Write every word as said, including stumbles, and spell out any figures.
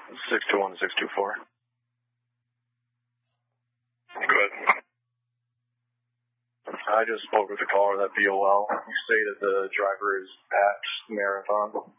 six two one, six two four. Good. I just spoke with the caller, that B O L. He stated the driver is at Marathon.